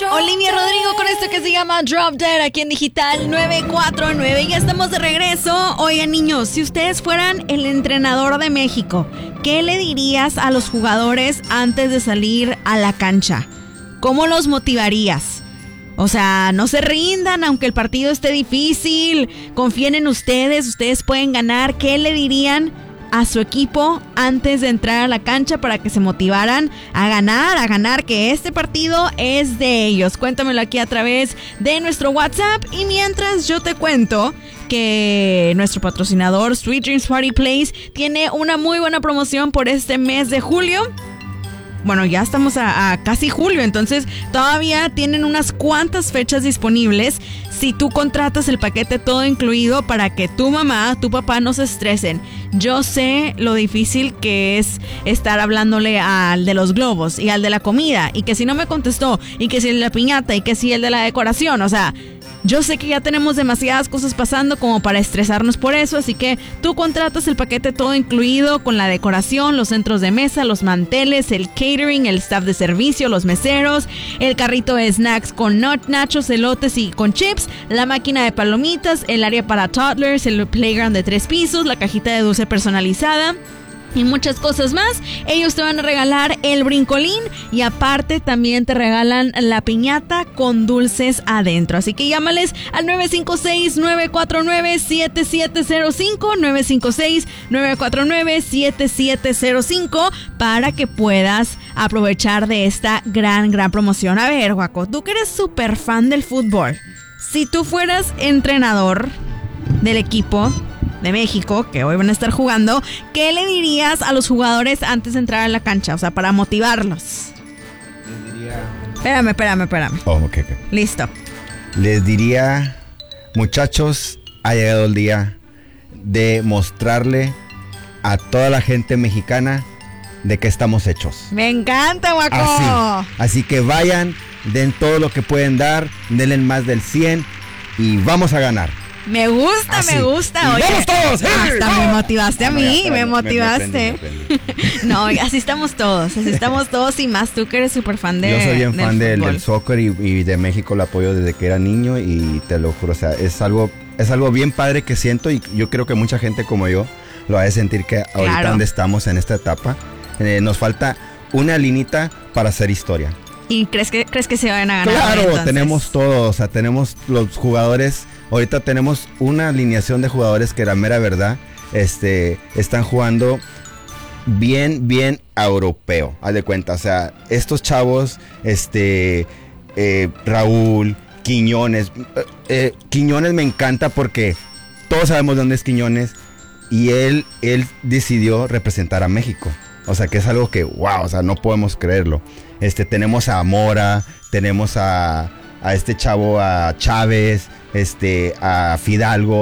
Olivia Rodrigo con esto que se llama Drop Dead aquí en Digital 949. Ya estamos de regreso. Oigan, niños, si ustedes fueran el entrenador de México, ¿qué le dirías a los jugadores antes de salir a la cancha? ¿Cómo los motivarías? O sea, no se rindan aunque el partido esté difícil. Confíen en ustedes pueden ganar. ¿Qué le dirían a su equipo antes de entrar a la cancha para que se motivaran a ganar, que este partido es de ellos? Cuéntamelo aquí a través de nuestro WhatsApp. Y mientras yo te cuento que nuestro patrocinador Sweet Dreams Party Place tiene una muy buena promoción por este mes de julio. Bueno, ya estamos a casi julio, entonces todavía tienen unas cuantas fechas disponibles si tú contratas el paquete todo incluido para que tu mamá, tu papá no se estresen. Yo sé lo difícil que es estar hablándole al de los globos y al de la comida y que si no me contestó y que si el de la piñata y que si el de la decoración, o sea... Yo sé que ya tenemos demasiadas cosas pasando como para estresarnos por eso, así que tú contratas el paquete todo incluido con la decoración, los centros de mesa, los manteles, el catering, el staff de servicio, los meseros, el carrito de snacks con nachos, elotes y con chips, la máquina de palomitas, el área para toddlers, el playground de 3 pisos, la cajita de dulce personalizada y muchas cosas más. Ellos te van a regalar el brincolín y aparte también te regalan la piñata con dulces adentro. Así que llámales al 956-949-7705, 956-949-7705 para que puedas aprovechar de esta gran promoción. A ver, Guaco, tú que eres súper fan del fútbol, si tú fueras entrenador del equipo de México, que hoy van a estar jugando, ¿qué le dirías a los jugadores antes de entrar a la cancha? O sea, para motivarlos. Les diría... Espérame. Oh, okay. Listo. Les diría, muchachos, ha llegado el día de mostrarle a toda la gente mexicana de qué estamos hechos. Me encanta, Guaco. Así que vayan, den todo lo que pueden dar, denle más del 100 y vamos a ganar. Me gusta. Oye, ¡vamos todos! Hasta me motivaste a mí, me motivaste. No, así estamos todos y más tú que eres súper fan de... Yo soy bien fan del soccer y de México lo apoyo desde que era niño y te lo juro, o sea, es algo bien padre que siento y yo creo que mucha gente como yo lo ha de sentir que ahorita donde estamos en esta etapa, nos falta una linita para hacer historia. ¿Y crees que se van a ganar? Claro, entonces? Tenemos todo, o sea, tenemos los jugadores, ahorita tenemos una alineación de jugadores que la mera verdad, están jugando bien europeo, haz de cuenta, o sea, estos chavos, Raúl, Quiñones me encanta porque todos sabemos dónde es Quiñones y él decidió representar a México. O sea, que es algo que, wow, o sea, no podemos creerlo. Tenemos a Mora, tenemos a este chavo, a Chávez, a Fidalgo.